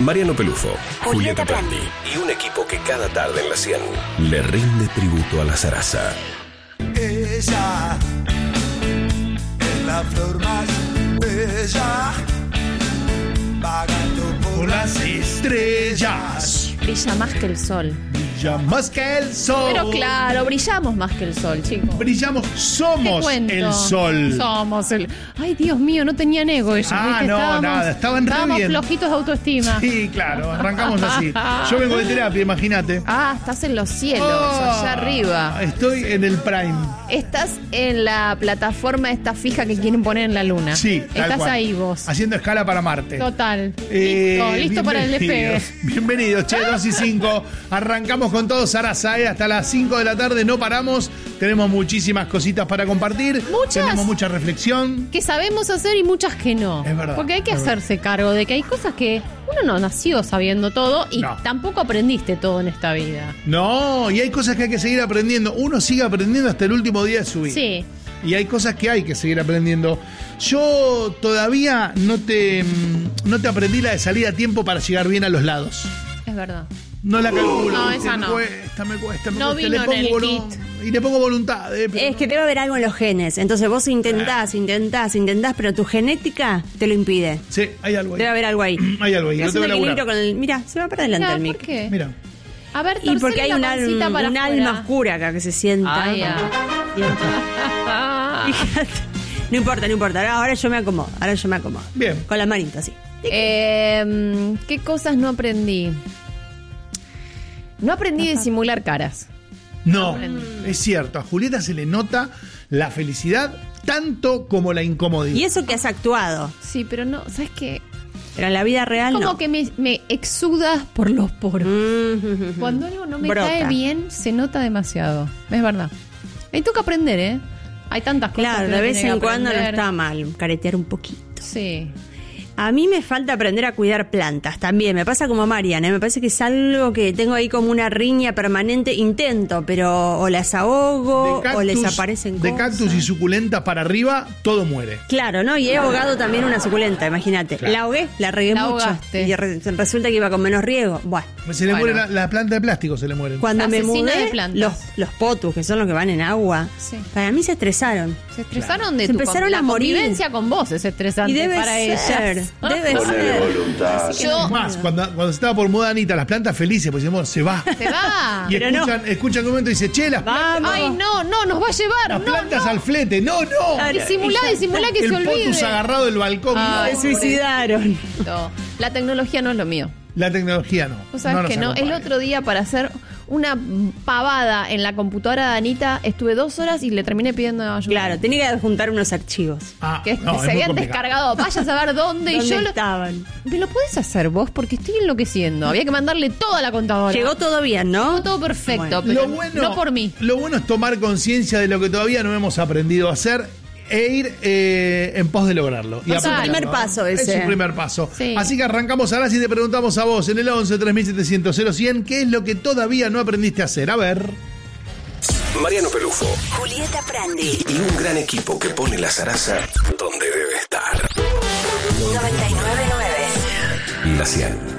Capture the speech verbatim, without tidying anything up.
Mariano Pelufo, Julieta Prandi y un equipo que cada tarde en la cien le rinde tributo a la zaraza. Ella es la flor más bella, vagando por las estrellas. Brilla más que el sol. Brilla más que el sol. Pero claro, brillamos más que el sol, chicos. Brillamos, somos el sol. Somos el... Ay, Dios mío, no tenían ego ellos. Ah, ¿viste? no, estábamos, nada, estaban re estábamos bien. flojitos de autoestima. Sí, claro, arrancamos así. Yo vengo de terapia, imagínate. Ah, estás en los cielos, Oh, allá arriba. Estoy en el prime. Estás en la plataforma esta fija que quieren poner en la luna. Sí, tal Estás cual. ahí vos. Haciendo escala para Marte. Total. Eh, listo, listo para el despegue. bienvenidos. Bienvenidos, che, dos y cinco. Arrancamos con todo Zaraza, eh, hasta las cinco de la tarde, no paramos. Tenemos muchísimas cositas para compartir. Muchas. Tenemos mucha reflexión. Que sabemos hacer y muchas que no. Es verdad, Porque hay que es hacerse cargo de que hay cosas que uno no nació sabiendo todo y No. tampoco aprendiste todo en esta vida. No, y hay cosas que hay que seguir aprendiendo. Uno sigue aprendiendo hasta el último día de su vida. Sí. Y hay cosas que hay que seguir aprendiendo. Yo todavía no te, no te aprendí la de salir a tiempo para llegar bien a los lados. Es verdad. No la calculo. No, ¿viste? esa me no. cuesta, me cuesta, me No cuesta. vino Le pongo en el volu- kit. Y le pongo voluntad. Eh, pero Es que debe haber algo en los genes. Entonces vos intentás, intentás, intentás, pero tu genética te lo impide. Sí, hay algo ahí. Debe haber algo ahí. Hay algo ahí. Te Lo hace un tengo que equilibrio laburar. con el... Mira, se va para adelante Mira, el ¿por mic. qué? Mira. A ver, Y porque hay una un, al- pancita para un afuera. alma oscura acá que se sienta. Ah, ya. Fíjate. No importa, no importa. Ahora, ahora yo me acomodo. Ahora yo me acomodo. Bien. Con la manita, así. Eh, ¿Qué cosas no aprendí? No aprendí a disimular caras. No, es cierto. A Julieta se le nota la felicidad tanto como la incomodidad. Y eso que has actuado. Sí, pero no, ¿sabes qué? Pero en la vida real Como no. que me, me exuda por los poros. Mm. Cuando algo no me Brota. cae bien, se nota demasiado. Es verdad. Hay que aprender, ¿eh? Hay tantas cosas Claro, que de uno vez tiene que en cuando no aprender. está mal caretear un poquito. Sí. A mí me falta aprender a cuidar plantas también. Me pasa como Mariana, ¿eh? Me parece que es algo que tengo ahí como una riña permanente. Intento, pero o las ahogo De o les aparecen de cosas. cactus y suculentas para arriba, todo muere. Claro, ¿no? Y he ahogado también una suculenta, imagínate. Claro. La ahogué, la regué La mucho. ahogaste. Y re- resulta que iba con menos riego. Bueno, Se le Bueno. muere la, la planta de plástico, se le mueren. cuando me Asesina mudé, de plantas. los, los potus, que son los que van en agua, Sí. para mí se estresaron. Se estresaron de Se tu empezaron la a morir. convivencia con vos, es estresante Y debe para ser, ellas. debe ser. Yo Es más, cuando, cuando se estaba por mudar Anita, las plantas felices, pues decimos, se va. se va. Y Pero escuchan, escuchan un momento y dice, che, las, pla- Vamos. Ay, no, no, nos va a llevar. las no, plantas no. al flete. No, no. Disimulá, disimulá que El se olvide. potus agarrado del balcón. Ay, no. Se suicidaron. No, la tecnología no es lo mío. La tecnología no. Vos sabés nos que no. El acompaña. otro día para hacer una pavada en la computadora de Anita estuve dos horas y le terminé pidiendo ayuda. Claro, tenía que juntar unos archivos. Ah, Que no, es se muy habían complicado. descargado. Vaya a saber dónde. y ¿Dónde yo lo, estaban? ¿Me lo podés hacer vos? Porque estoy enloqueciendo. Había que mandarle toda la contadora. Llegó todo bien, ¿no? Llegó todo perfecto, Bueno. pero Lo bueno, no por mí. Lo bueno es tomar conciencia de lo que todavía no hemos aprendido a hacer e ir eh, en pos de lograrlo. Y Es un aplicarlo, primer ¿no? paso ese. Es un primer paso. Sí. Así que arrancamos ahora y te preguntamos a vos en el once tres mil setecientos cero cien ¿qué es lo que todavía no aprendiste a hacer? A ver. Mariano Pelufo Julieta Prandi. y un gran equipo que pone la zaraza donde debe estar. noventa y nueve punto nueve. La cien.